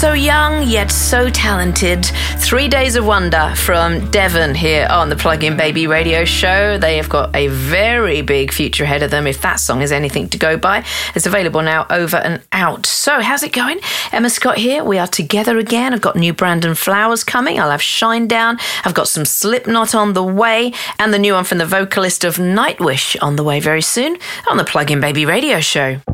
So young, yet so talented. 3 Days of Wonder from Devon here on the Plug-in Baby radio show. They have got a very big future ahead of them, if that song is anything to go by. It's available now, over and out. So, how's it going? Emma Scott here. We are together again. I've got new Brandon Flowers coming. I'll have Shinedown. I've got some Slipknot on the way, and the new one from the vocalist of Nightwish on the way very soon on the Plug-in Baby radio show.